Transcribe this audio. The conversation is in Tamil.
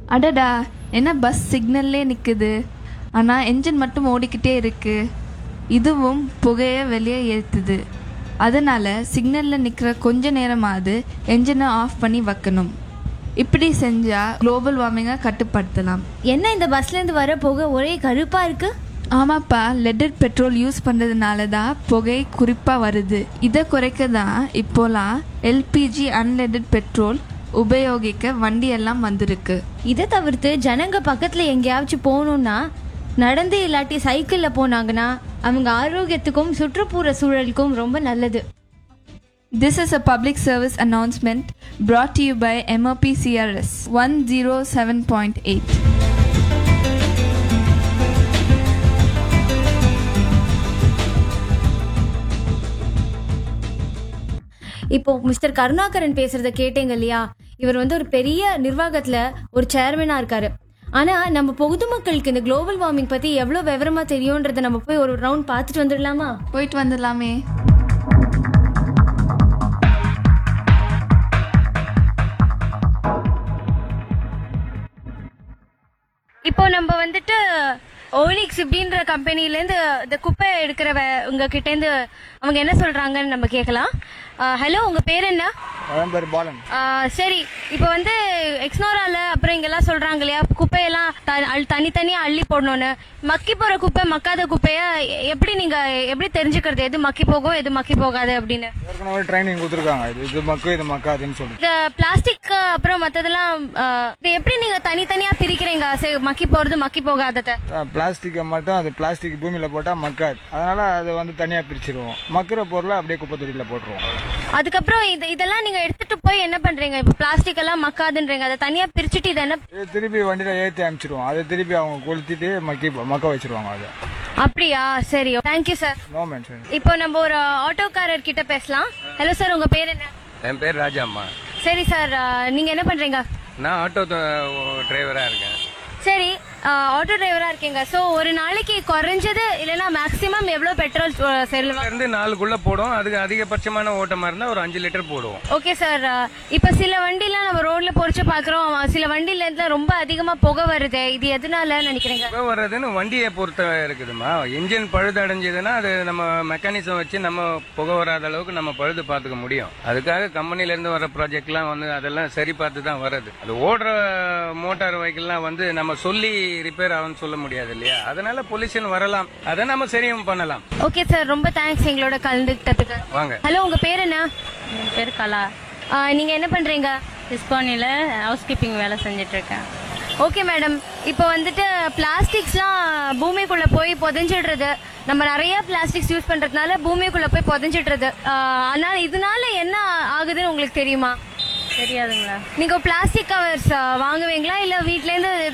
அடடா, என்ன பஸ் சிக்னல்லே நிக்குது, ஆனா என்ஜின் மட்டும் ஓடிக்கிட்டே இருக்கு. இதுவும் புகையை வெளியே ஏத்துது. அதனால சிக்னல்ல நிக்கிற கொஞ்ச நேரமாவது என்ஜினை ஆஃப் பண்ணி வைக்கணும். இப்படி செஞ்சா குளோபல் வார்மிங்கை கட்டுப்படுத்தலாம். என்ன இந்த பஸ்ல இருந்து வர புகை ஒரே கருப்பா இருக்கு? ஆமாப்பா, லெட்டட் பெட்ரோல் யூஸ் பண்ணுறதுனால தான் புகை குறிப்பாக வருது. இதை குறைக்க தான் இப்போலாம் எல்பிஜி அன்லெட்டட் பெட்ரோல் உபயோகிக்க வண்டி எல்லாம் வந்திருக்கு. இதை தவிர்த்து ஜனங்க பக்கத்துல எங்கேயாச்சும் போகணும்னா நடந்து இல்லாட்டி சைக்கிள்ல போனாங்கன்னா அவங்க ஆரோக்கியத்துக்கும் சுற்றுப்புற சூழலுக்கும் ரொம்ப நல்லது. This is a public service announcement brought to you by MOP CRS 107.8. இப்போ மிஸ்டர் கருணாகரன் பேசுறத கேட்டீங்க இல்லையா? இவர் ஒரு பெரிய நிர்வாகத்துல ஒரு சேர்மனா இருக்காரு. ஆனா நம்ம பொதுமக்களுக்கு இந்த குளோபல் வார்மிங் பத்தி எவ்வளவு விவரமா தெரியும்ன்றத நம்ம போய் ஒரு ரவுண்ட் பார்த்துட்டு வந்துடலாமா? போயிட்டு வந்துடலாமே. இப்போ நம்ம ஓனிக்ஸ் இப்படின்ற கம்பெனிலேருந்து இந்த குப்பை எடுக்கிற உங்க கிட்ட இருந்து அவங்க என்ன சொல்றாங்கன்னு நம்ம கேட்கலாம். ஹலோ, உங்க பேர் என்ன? பாலன். சரி, இப்போ எக்ஸ்னோரால அப்புறம் இங்கெல்லாம் சொல்றாங்க இல்லையா, குப்பையெல்லாம் தனித்தனியா அள்ளி போடணும்னு. மக்கி போற குப்பை மக்காத குப்பைய எப்படி தெரிஞ்சுக்கிறது எது மக்கி போகும் எது மக்கி போகாது அப்படின்னு? ஏற்கனவே ட்ரைனிங் கொடுத்துருக்காங்க, இது மக்கு இது மக்காதுன்னு சொல்லி. இந்த பிளாஸ்டிக் அப்புறம் மத்ததெல்லாம் இது எப்படி நீங்க தனித்தனியா பிரிக்கிறீங்க, மக்கி போறது மக்கி போகாதத? பிளாஸ்டிக்கை மட்டும் அது பிளாஸ்டிக் பூமியில போட்டா மக்காது, அதனால அதை தனியா பிரிச்சிருவோம். மக்கிற பொருளை அப்படியே குப்பை தொட்டியில போட்டுருவோம். அதுக்கப்புறம் இதெல்லாம் நீங்க எடுத்துட்டு போய் என்ன பண்றீங்க? இப்ப பிளாஸ்டிக் எல்லாம் மக்காதுன்றீங்க, அதை தனியா பிரிச்சுட்டு இதை என்ன திருப்பி வண்டியில ஏற்றி அனுப்பிச்சிருவோம். அதை திருப்பி அவங்க கொளுத்திட்டு மக்க வச்சிருவாங்க. அது அப்படியா? சரி, தேங்க்யூ சார். No mention. இப்போ நம்ம ஒரு ஆட்டோக்காரர் கிட்ட பேசலாம். ஹலோ சார், உங்க பேர் என்ன? என் பேர் ராஜாம்மா. சரி சார், நீங்க என்ன பண்றீங்க? நான் ஆட்டோ டிரைவரா இருக்கேன். சரி, ஆட்டோ டிரைவரா இருக்கீங்க. சோ ஒரு நாளைக்கு குறைஞ்சது இல்லனா மேக்ஸிமம் எவ்வளவு பெட்ரோல் செலவு? இருந்து 4க்குள்ள போடும். அதுக்கு அதிகபட்சமான ஓட்டமா இருந்தா ஒரு 5 லிட்டர் போடுவோம். ஓகே சார், இப்ப சில வண்டிலாம் நம்ம ரோட்ல பொறிச்சு பாக்குறோம், சில வண்டில இருந்து ரொம்ப அதிகமா புகை வருது. இது எதனால நினைக்கிறீங்க? புகை வர்றதுன்னு வண்டியை பொறுத்த இருக்குதுமா. இன்ஜின் பழுது அடைஞ்சதுன்னா அது நம்ம மெக்கானிசம் வச்சு நம்ம புகை வராத அளவுக்கு நம்ம பழுது பார்த்துக்க முடியும். அதுக்காக கம்பெனில இருந்து வர ப்ராஜெக்ட்லாம் அதெல்லாம் சரி பார்த்து தான் வருது. அது ஓடுற மோட்டார் வெஹிக்கிள்லாம் நம்ம சொல்லி ரிப்பேர் ஆகும்னு சொல்ல முடியாது இல்லையா? அதனால பொல்யூஷன் வரலாம், அதை நம்ம சரியும் பண்ணலாம். ஓகே சார், ரொம்ப தேங்க்ஸ் எங்களோட கலந்துக்கிட்டதுக்கு. வாங்க. ஹலோ, உங்க பேர் என்ன? என் பேர் கலா. நீங்க என்ன பண்றீங்க? டிஸ்பானில ஹவுஸ் கீப்பிங் வேலை செஞ்சுட்டு இருக்கேன். ஓகே மேடம், இப்போ பிளாஸ்டிக்ஸ்லாம் பூமிக்குள்ள போய் புதைஞ்சிடுறது. நம்ம நிறைய பிளாஸ்டிக்ஸ் யூஸ் பண்றதுனால பூமிக்குள்ள போய் புதைஞ்சிடுறது. ஆனால் இதனால என்ன ஆகுதுன்னு உங்களுக்கு தெரியுமா? தெரியாதுங்களா? நீங்க பிளாஸ்டிக் கவர்ஸ் வாங்குவீங்களா இல்ல வீட்ல இருந்து